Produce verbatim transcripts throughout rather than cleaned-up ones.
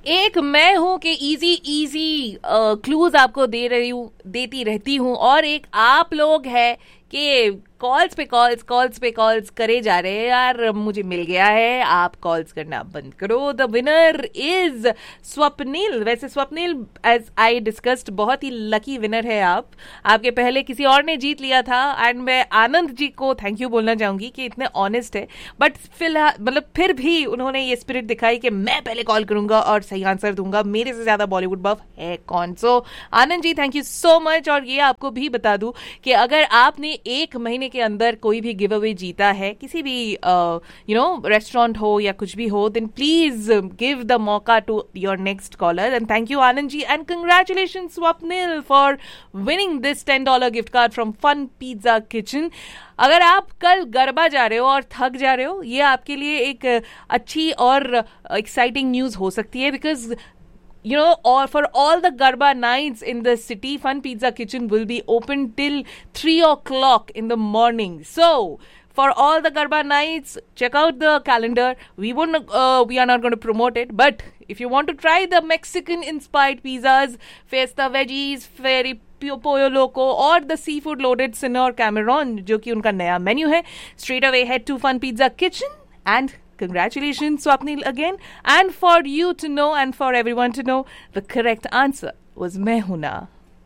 एक मैं हूं कि इजी इजी क्लूज आपको दे रही हूँ, देती रहती हूँ, और एक आप लोग है कि कॉल्स पे कॉल्स कॉल्स पे कॉल्स करे जा रहे हैं। यार मुझे मिल गया है, आप कॉल्स करना बंद करो। The winner is Swapnil. वैसे स्वप्निल, एज आई डिस्कस्ड, बहुत ही लकी विनर है आप। आपके पहले किसी और ने जीत लिया था, एंड मैं आनंद जी को थैंक यू बोलना चाहूंगी कि इतने ऑनेस्ट है, बट फिलहाल मतलब फिर भी उन्होंने ये स्पिरिट दिखाई कि मैं पहले कॉल करूंगा और सही आंसर दूंगा। मेरे से ज्यादा बॉलीवुड बफ है कौन। सो Anand ji, thank you so much. और ये आपको भी बता दूं कि अगर आपने एक महीने के अंदर कोई भी गिव अवे जीता है, किसी भी यू नो रेस्टोरेंट हो या कुछ भी हो, देन प्लीज गिव द मौका to your next collar. And thank you Anand ji, and congratulation Swapnil for winning this ten dollar gift card from fun pizza kitchen. अगर आप कल गरबा जा रहे हो और थक जा रहे हो, ये आपके लिए एक अच्छी और एक्साइटिंग न्यूज हो सकती है, because you know, or for all the Garba nights in the city, Fun Pizza Kitchen will be open till three o'clock in the morning. So, for all the Garba nights, check out the calendar. We won't, uh, we are not going to promote it, but if you want to try the Mexican-inspired pizzas, Fiesta Veggies, Fairy Pollo Loco, or the seafood loaded Sinner Cameron, जो कि उनका नया menu है, straight away head to Fun Pizza Kitchen. And congratulations, Swapnil, again. And for you to know, and for everyone to know, the correct answer was Mehuna.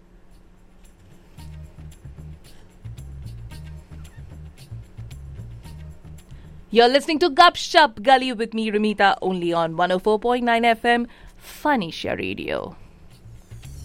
You're listening to Gup Shup Gully with me, Ramita, only on one oh four point nine F M, Funny Share Radio.